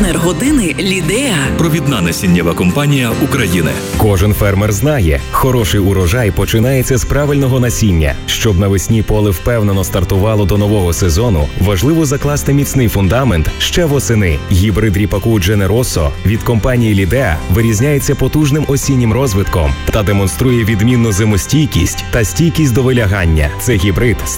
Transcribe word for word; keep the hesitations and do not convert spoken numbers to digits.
Енергодини Лідеа. Провідна насіннєва компанія України. Кожен фермер знає, хороший урожай починається з правильного насіння. Щоб навесні поле впевнено стартувало до нового сезону, важливо закласти міцний фундамент ще восени. Гібрид ріпаку Generoso від компанії Лідеа вирізняється потужним осіннім розвитком та демонструє відмінну зимостійкість та стійкість до вилягання. Це гібрид